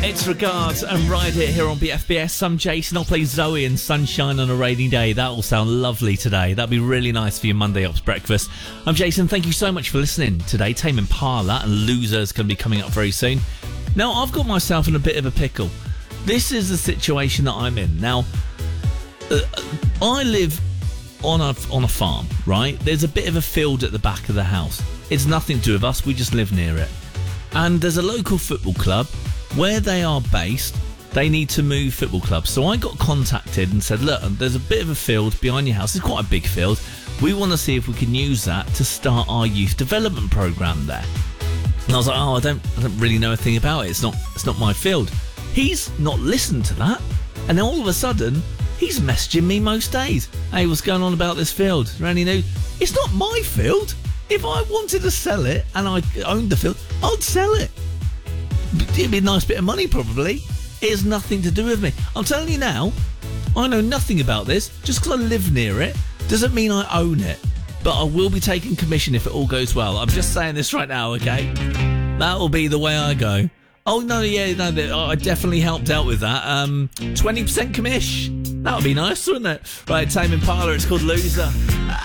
It's Regards and Ride It here on BFBS. I'm Jason. I'll play Zoe and Sunshine on a Rainy Day. That will sound lovely today. That'll be really nice for your Monday Ops breakfast. I'm Jason. Thank you so much for listening today. Tame Impala and Losers going to be coming up very soon. Now, I've got myself in a bit of a pickle. This is the situation that I'm in. Now, I live on a farm, right? There's a bit of a field at the back of the house. It's nothing to do with us. We just live near it. And there's a local football club. Where they are based, they need to move football clubs. So I got contacted and said, look, there's a bit of a field behind your house. It's quite a big field. We want to see if we can use that to start our youth development programme there. And I was like, I don't really know a thing about it. It's not my field. He's not listened to that. And then all of a sudden, he's messaging me most days. Hey, what's going on about this field? Is there any news? It's not my field. If I wanted to sell it and I owned the field, I'd sell it. It'd be a nice bit of money, probably. It has nothing to do with me. I'm telling you now, I know nothing about this. Just because I live near it doesn't mean I own it. But I will be taking commission if it all goes well. I'm just saying this right now, okay? That will be the way I go. Oh, no, I definitely helped out with that. 20% commish. That would be nice, wouldn't it? Right, Tame Impala, it's called Loser.